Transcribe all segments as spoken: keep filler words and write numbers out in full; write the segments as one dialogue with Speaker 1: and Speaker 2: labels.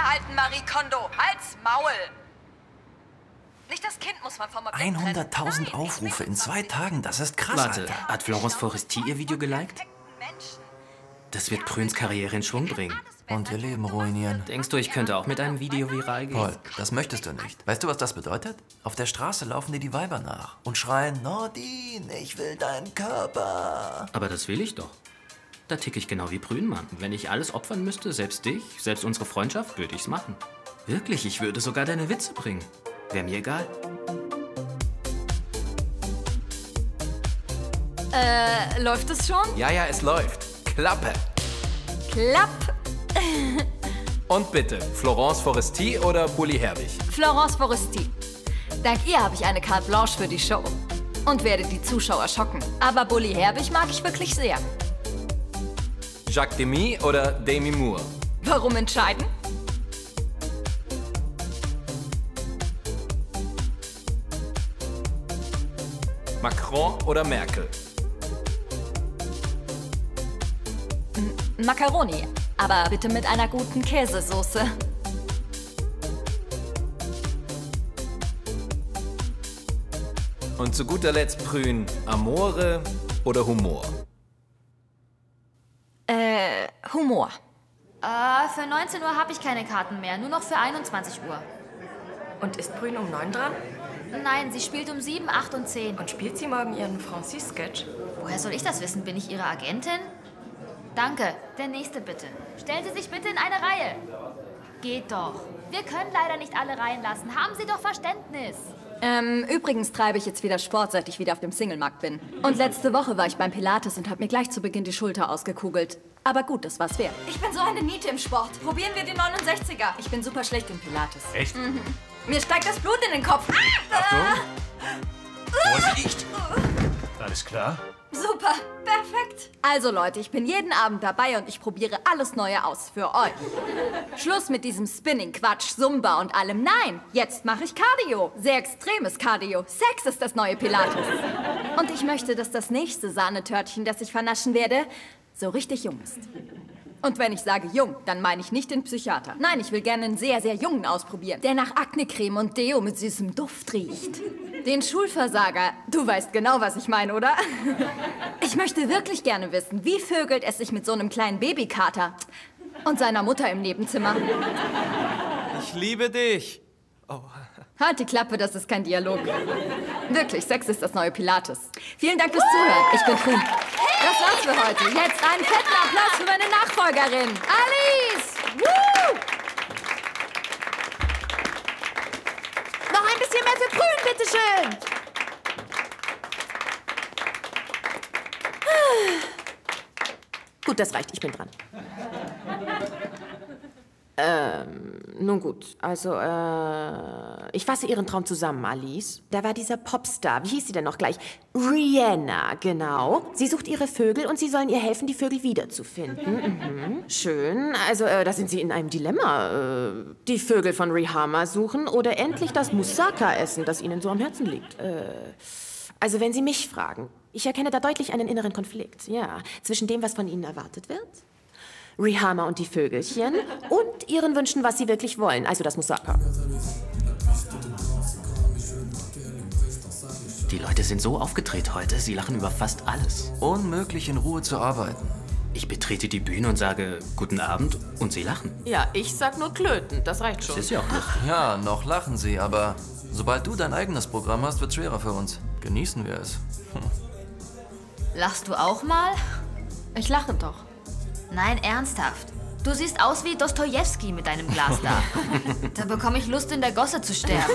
Speaker 1: halten, Marie Kondo. Halt's Maul. Nicht das Kind muss man vom Objekt
Speaker 2: hunderttausend Aufrufe in zwei Tagen, das ist krass,
Speaker 3: Warte,
Speaker 2: Alter.
Speaker 3: hat Florence Foresti ihr Video geliked? Das wird Prüns Karriere in Schwung bringen.
Speaker 2: Und ihr Leben ruinieren.
Speaker 3: Denkst du, ich könnte auch mit einem Video viral gehen?
Speaker 2: Paul, das möchtest du nicht. Weißt du, was das bedeutet? Auf der Straße laufen dir die Weiber nach und schreien, Nordine, ich will deinen Körper.
Speaker 3: Aber das will ich doch. Da tick ich genau wie Prün, Mann. Wenn ich alles opfern müsste, selbst dich, selbst unsere Freundschaft, würde ich's machen. Wirklich, ich würde sogar deine Witze bringen. Wäre mir egal.
Speaker 1: Äh, läuft es schon?
Speaker 4: Ja, ja, es läuft. Klappe.
Speaker 1: Klapp.
Speaker 4: Und bitte, Florence Foresti oder Bully Herbig?
Speaker 1: Florence Foresti. Dank ihr habe ich eine Carte Blanche für die Show. Und werde die Zuschauer schocken. Aber Bully Herbig mag ich wirklich sehr.
Speaker 4: Jacques Demy oder Demi Moore?
Speaker 1: Warum entscheiden?
Speaker 4: Macron oder Merkel?
Speaker 1: M Macaroni. Aber bitte mit einer guten Käsesoße.
Speaker 4: Und zu guter Letzt Prün, Amore oder Humor?
Speaker 1: Äh, Humor.
Speaker 5: Äh, für neunzehn Uhr habe ich keine Karten mehr, nur noch für einundzwanzig Uhr.
Speaker 6: Und ist Prün um neun dran?
Speaker 5: Nein, sie spielt um sieben, acht und zehn.
Speaker 6: Und spielt sie morgen ihren Francis-Sketch?
Speaker 5: Woher soll ich das wissen? Bin ich Ihre Agentin? Danke. Der nächste bitte. Stellen Sie sich bitte in eine Reihe. Geht doch. Wir können leider nicht alle reinlassen. Haben Sie doch Verständnis.
Speaker 1: Ähm, übrigens treibe ich jetzt wieder Sport, seit ich wieder auf dem Singlemarkt bin. Und letzte Woche war ich beim Pilates und habe mir gleich zu Beginn die Schulter ausgekugelt. Aber gut, das war's wert. Ich bin so eine Niete im Sport. Probieren wir den neunundsechziger. Ich bin super schlecht im Pilates.
Speaker 4: Echt?
Speaker 1: Mhm. Mir steigt das Blut in den Kopf.
Speaker 4: Achtung! Vorsicht! Alles klar?
Speaker 1: Super, perfekt. Also Leute, ich bin jeden Abend dabei und ich probiere alles Neue aus für euch. Schluss mit diesem Spinning-Quatsch, Zumba und allem. Nein, jetzt mache ich Cardio. Sehr extremes Cardio. Sex ist das neue Pilates. Und ich möchte, dass das nächste Sahnetörtchen, das ich vernaschen werde, so richtig jung ist. Und wenn ich sage jung, dann meine ich nicht den Psychiater. Nein, ich will gerne einen sehr, sehr jungen ausprobieren, der nach Aknecreme und Deo mit süßem Duft riecht. Den Schulversager. Du weißt genau, was ich meine, oder? Ich möchte wirklich gerne wissen, wie vögelt es sich mit so einem kleinen Babykater und seiner Mutter im Nebenzimmer?
Speaker 4: Ich liebe dich. Oh.
Speaker 1: Halt die Klappe, das ist kein Dialog. Wirklich, Sex ist das neue Pilates. Vielen Dank fürs Zuhören. Ich bin Prün. Das war's für heute. Jetzt einen fetten Applaus für meine Nachfolgerin, Alice! Woo! Noch ein bisschen mehr für Prün, bitteschön!
Speaker 6: Gut, das reicht. Ich bin dran. Ähm, nun gut. Also, äh, ich fasse Ihren Traum zusammen, Alice. Da war dieser Popstar. Wie hieß sie denn noch gleich? Rihanna, genau. Sie sucht ihre Vögel und Sie sollen ihr helfen, die Vögel wiederzufinden. Mhm. Schön. Also, äh, da sind Sie in einem Dilemma. Äh, die Vögel von Rihanna suchen oder endlich das Moussaka essen, das Ihnen so am Herzen liegt. Äh, also, wenn Sie mich fragen, ich erkenne da deutlich einen inneren Konflikt, ja, zwischen dem, was von Ihnen erwartet wird, Rihanna und die Vögelchen und ihren Wünschen, was sie wirklich wollen, also das Moussaka.
Speaker 3: Die Leute sind so aufgedreht heute, sie lachen über fast alles.
Speaker 2: Unmöglich in Ruhe zu arbeiten.
Speaker 3: Ich betrete die Bühne und sage Guten Abend und sie lachen.
Speaker 6: Ja, ich sag nur Klöten, das reicht schon.
Speaker 3: Das ist ja auch lustig.
Speaker 2: Ja, noch lachen sie, aber sobald du dein eigenes Programm hast, wird's schwerer für uns. Genießen wir es. Hm.
Speaker 5: Lachst du auch mal?
Speaker 1: Ich lache doch.
Speaker 5: Nein, ernsthaft. Du siehst aus wie Dostojewski mit deinem Glas da. Da bekomme ich Lust, in der Gosse zu sterben.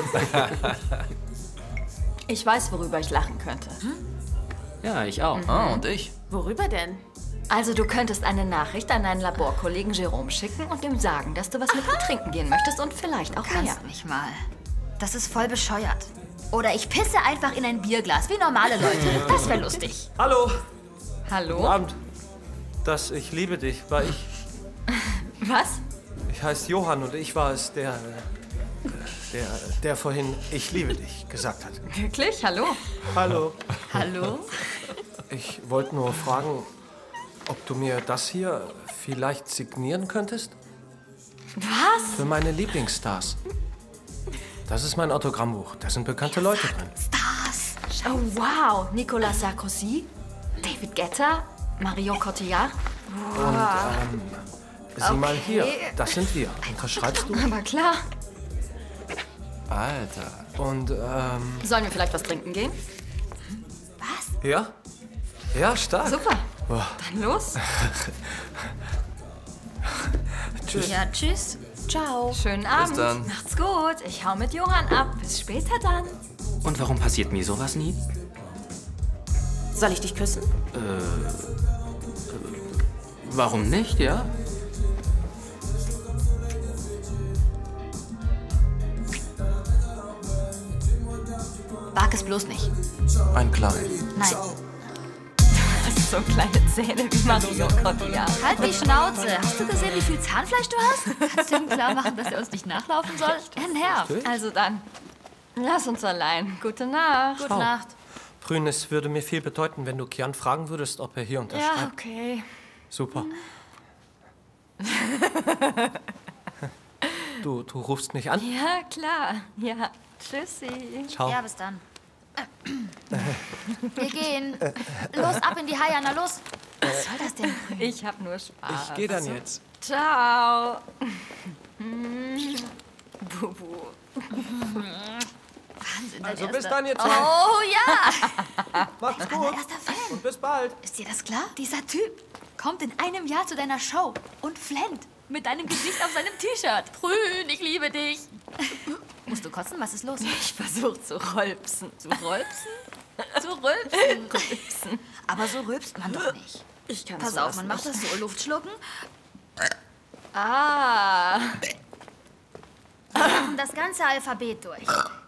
Speaker 1: Ich weiß, worüber ich lachen könnte.
Speaker 5: Hm?
Speaker 3: Ja, ich auch.
Speaker 2: Mhm. Ah, und ich?
Speaker 6: Worüber denn?
Speaker 1: Also, du könntest eine Nachricht an deinen Laborkollegen Jerome schicken und ihm sagen, dass du was mit ihm trinken gehen möchtest und vielleicht auch
Speaker 5: Du kannst
Speaker 1: mehr.
Speaker 5: mich mal. Das ist voll bescheuert. Oder ich pisse einfach in ein Bierglas, wie normale Leute. Das wäre lustig.
Speaker 7: Hallo.
Speaker 1: Hallo?
Speaker 7: Guten Abend. Das Ich liebe dich war ich.
Speaker 1: Was?
Speaker 7: Ich heiße Johann und ich war es, der, der, der vorhin Ich liebe dich gesagt hat.
Speaker 1: Wirklich? Hallo?
Speaker 7: Hallo.
Speaker 1: Hallo?
Speaker 7: Ich wollte nur fragen, ob du mir das hier vielleicht signieren könntest?
Speaker 1: Was?
Speaker 7: Für meine Lieblingsstars. Das ist mein Autogrammbuch. Da sind bekannte Leute drin.
Speaker 1: Stars. Oh, wow. Nicolas Sarkozy, David Guetta, Marion Cotillard.
Speaker 7: Und, ähm, sieh mal hier. Das sind wir. Unterschreibst du?
Speaker 1: Aber klar.
Speaker 2: Alter.
Speaker 7: Und, ähm,
Speaker 1: Sollen wir vielleicht was trinken gehen?
Speaker 7: ja? Ja, stark.
Speaker 1: Super.
Speaker 7: Boah.
Speaker 1: Dann los.
Speaker 7: Tschüss.
Speaker 5: Ja, tschüss.
Speaker 6: Ciao.
Speaker 1: Schönen Abend.
Speaker 2: dann.
Speaker 1: Macht's gut. Ich hau mit Johann ab. Bis später dann.
Speaker 3: Und warum passiert mir sowas nie?
Speaker 6: Soll ich dich küssen?
Speaker 3: Warum nicht, ja?
Speaker 5: Wag es bloß nicht.
Speaker 2: Ein klein.
Speaker 5: Nein.
Speaker 1: Das ist so kleine Zähne wie Marion Cotillard.
Speaker 5: Halt die Schnauze. Hast du gesehen, wie viel Zahnfleisch du hast? Kannst du ihm klar machen, dass er uns nicht nachlaufen soll? Er nervt.
Speaker 1: Also dann, lass uns allein. Gute Nacht.
Speaker 5: Gute Nacht.
Speaker 7: Prün, es würde mir viel bedeuten, wenn du Kian fragen würdest, ob er hier unterschreibt.
Speaker 1: Ja, okay.
Speaker 7: Super. Du, du rufst mich an?
Speaker 1: Ja, klar. Ja, tschüssi.
Speaker 7: Ciao.
Speaker 5: Ja, bis dann. Wir gehen. Los, ab in die Haie, na los. Was soll das denn?
Speaker 1: Ich hab nur Spaß.
Speaker 7: Ich gehe dann jetzt.
Speaker 1: Ciao. Bubu.
Speaker 5: Wahnsinn, dein
Speaker 7: Also bis
Speaker 5: erster-
Speaker 7: dann, ihr zwei.
Speaker 5: Oh ja!
Speaker 7: Macht's
Speaker 5: Mein
Speaker 7: gut.
Speaker 5: erster Fan.
Speaker 7: Und bis bald.
Speaker 5: Ist dir das klar? Dieser Typ kommt in einem Jahr zu deiner Show und flennt mit deinem Gesicht auf seinem T-Shirt. Prün, ich liebe dich. Musst du kotzen? Was ist los?
Speaker 1: Ich versuch zu rülpsen. Zu rülpsen? zu rülpsen. rülpsen.
Speaker 5: Aber so rülpst man doch nicht.
Speaker 1: Ich kann
Speaker 5: Pass auf, man macht das so. Luft schlucken.
Speaker 1: Ah.
Speaker 5: Das ganze Alphabet durch.